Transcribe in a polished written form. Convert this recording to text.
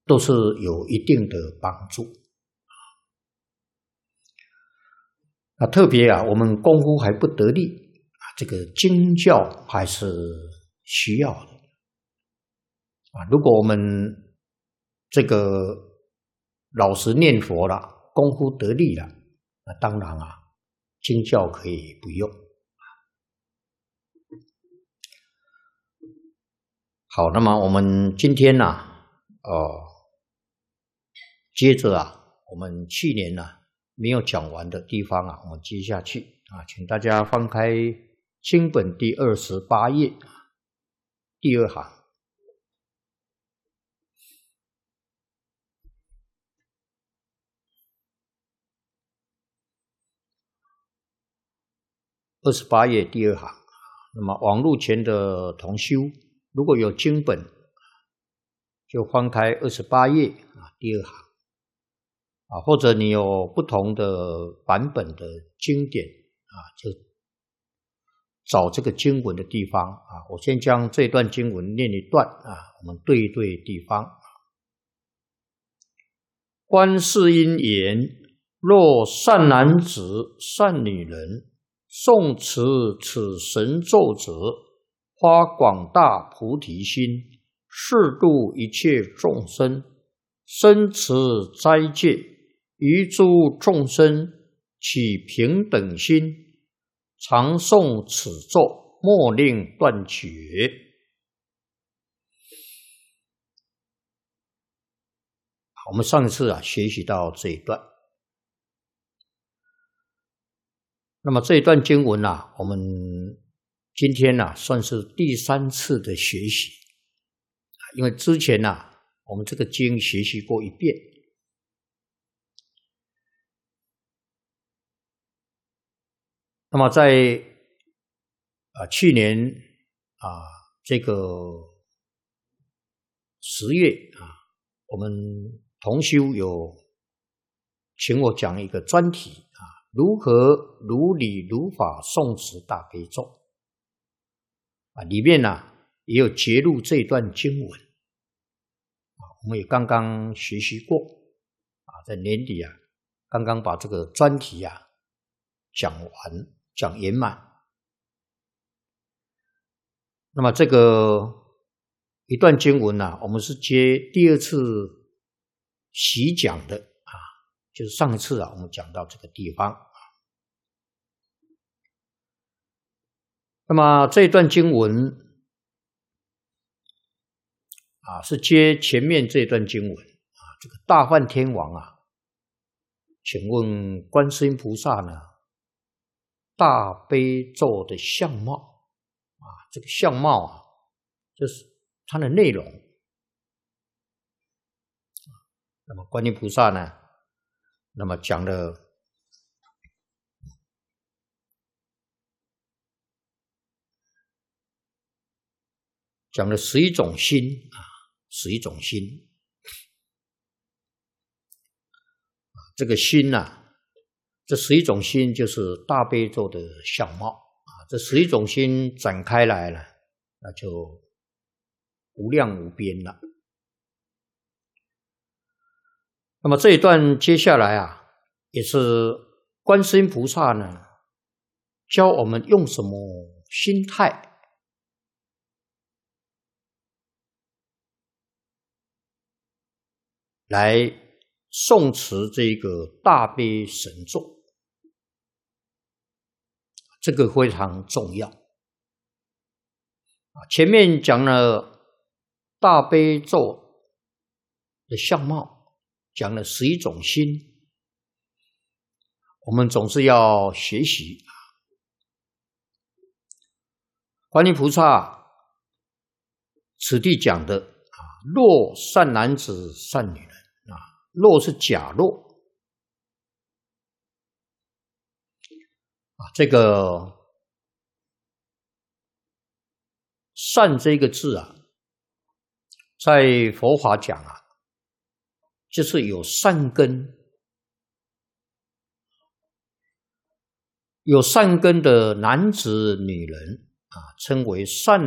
都是有一定的帮助。那特别我们功夫还不得力这个经教还是需要的如果我们这个老实念佛了，功夫得力了，那当然经教可以不用。好，那么我们今天接着我们去年没有讲完的地方我们接下去请大家翻开经本第28页第2行。28页第2行。那么网络前的同修，如果有经本，就翻开28页第2行或者你有不同的版本的经典就找这个经文的地方我先将这段经文念一段我们对一对地方。观世音言：若善男子、善女人诵持此神咒者，发广大菩提心，誓度一切众生，深持斋戒，于诸众生起平等心，常诵此咒，莫令断绝。我们上次学习到这一段。那么这一段经文我们今天算是第3次的学习，因为之前我们这个经学习过一遍。那么在去年这个10月我们同修有请我讲一个专题如何如理如法诵持大悲咒里面也有节录这一段经文我们也刚刚学习过在年底刚刚把这个专题讲完讲圆满。那么这个一段经文我们是接第2次习讲的就是上一次我们讲到这个地方。那么这一段经文是接前面这段经文这个大梵天王请问观世音菩萨呢大悲咒的相貌这个相貌就是它的内容。那么观音菩萨呢那么讲了11种心11种心这个心这11种心就是大悲咒的相貌这11种心展开来了那就无量无边了。那么这一段接下来也是观世音菩萨呢教我们用什么心态来诵持这个大悲神咒，这个非常重要。前面讲了大悲咒的相貌，讲了11种心，我们总是要学习。观音菩萨此地讲的若善男子善女人若是假若这个善这个字在佛法讲就是有善根，有善根的男子女人称为善